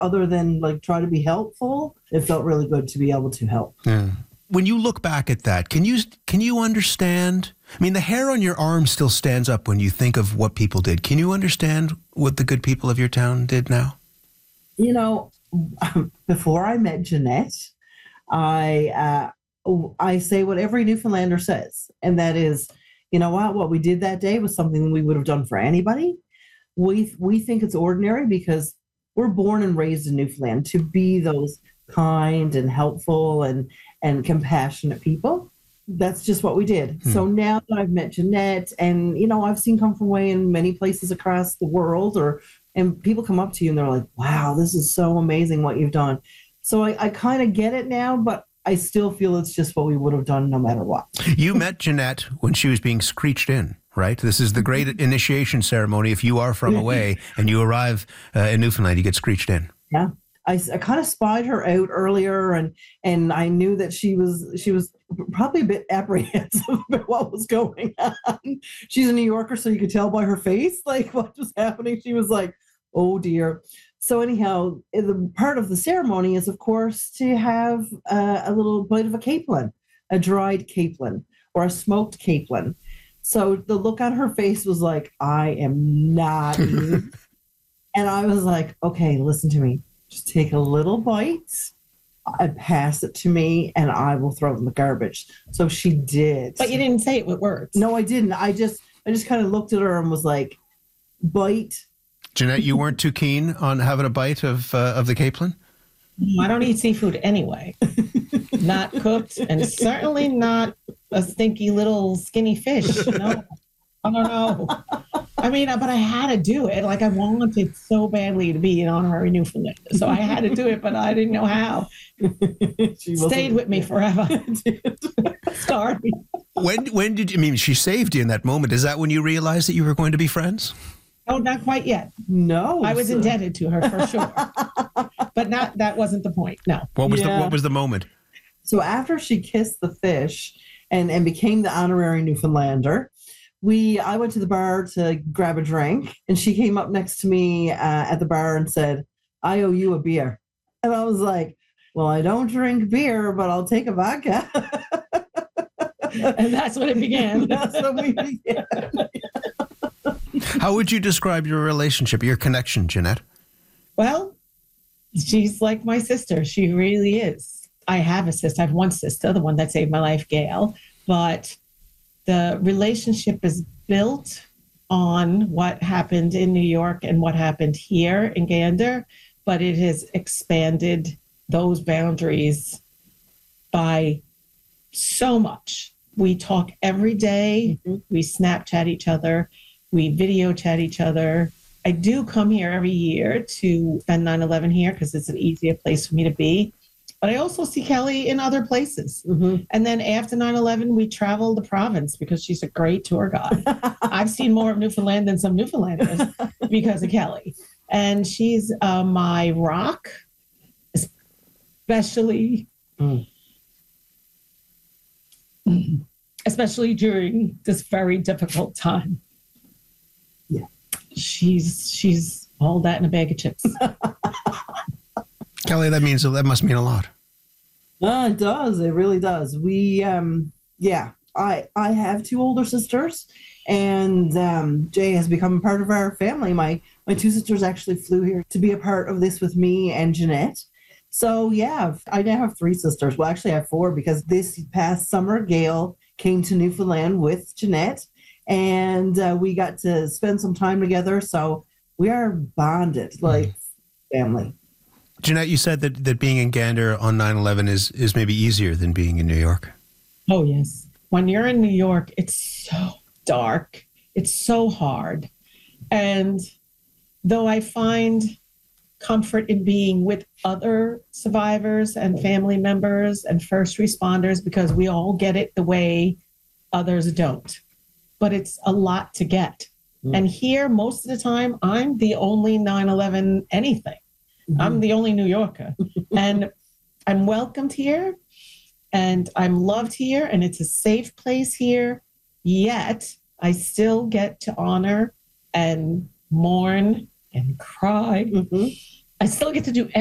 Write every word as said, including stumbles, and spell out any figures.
other than like try to be helpful. It felt really good to be able to help. Yeah. When you look back at that, can you can you understand? I mean, the hair on your arm still stands up when you think of what people did. Can you understand what the good people of your town did now? You know, before I met Jeanette, I uh, I say what every Newfoundlander says, and that is, you know what? What we did that day was something we would have done for anybody. We we think it's ordinary because we're born and raised in Newfoundland to be those kind and helpful and and compassionate people. That's just what we did. Hmm. So now that I've met Jeanette, and you know, I've seen Come From Away in many places across the world, or and people come up to you and they're like, "Wow, this is so amazing what you've done." So I, I kind of get it now, but I still feel it's just what we would have done no matter what. You met Jeanette when she was being screeched in, right? This is the great initiation ceremony. If you are from away and you arrive uh, in Newfoundland, you get screeched in. Yeah. I, I kind of spied her out earlier, and and I knew that she was she was probably a bit apprehensive about what was going on. She's a New Yorker, so you could tell by her face like what was happening. She was like, "Oh dear." So anyhow, the part of the ceremony is, of course, to have uh, a little bite of a capelin, a dried capelin or a smoked capelin. So the look on her face was like, "I am not eating." And I was like, "Okay, listen to me. Just take a little bite and pass it to me, and I will throw it in the garbage." So she did. But you didn't say it with words. No, I didn't. I just, I just kind of looked at her and was like, "Bite." Jeanette, you weren't too keen on having a bite of uh, of the capelin? I don't eat seafood anyway. Not cooked, and certainly not a stinky little skinny fish. No, I don't know. I mean, but I had to do it. Like, I wanted so badly to be an honorary Newfoundlander, so I had to do it, but I didn't know how. She stayed with me forever. Sorry. When when did you, I mean, she saved you in that moment. Is that when you realized that you were going to be friends? Oh, not quite yet. No. I was so. indebted to her for sure. But not that wasn't the point. No. What was yeah. the what was the moment? So after she kissed the fish and, and became the honorary Newfoundlander, we I went to the bar to grab a drink, and she came up next to me uh, at the bar and said, "I owe you a beer." And I was like, "Well, I don't drink beer, but I'll take a vodka." And that's when it began. That's when we began. How would you describe your relationship, your connection, Jeanette? Well, she's like my sister. She really is. I have a sister. I have one sister, the one that saved my life, Gail. But the relationship is built on what happened in New York and what happened here in Gander, but it has expanded those boundaries by so much. We talk every day. Mm-hmm. We Snapchat each other. We video chat each other. I do come here every year to spend nine eleven here because it's an easier place for me to be. But I also see Kelly in other places. Mm-hmm. And then after nine eleven, we travel the province because she's a great tour guide. I've seen more of Newfoundland than some Newfoundlanders because of Kelly. And she's uh, my rock, especially, mm. especially during this very difficult time. Yeah, she's she's all that in a bag of chips. Kelly, that means that must mean a lot. Uh, it does. It really does. We, um, yeah, I I have two older sisters, and um, Jay has become part of our family. My my two sisters actually flew here to be a part of this with me and Jeanette. So yeah, I now have three sisters. Well, actually, I have four because this past summer, Gail came to Newfoundland with Jeanette. And uh, we got to spend some time together. So we are bonded like family. Jeanette, you said that, that being in Gander on nine eleven is, is maybe easier than being in New York. Oh, yes. When you're in New York, it's so dark. It's so hard. And though I find comfort in being with other survivors and family members and first responders because we all get it the way others don't. But it's a lot to get. Mm. And here, most of the time, I'm the only nine eleven anything. Mm-hmm. I'm the only New Yorker. And I'm welcomed here, and I'm loved here, and it's a safe place here. Yet, I still get to honor and mourn and cry mm-hmm. I still get to do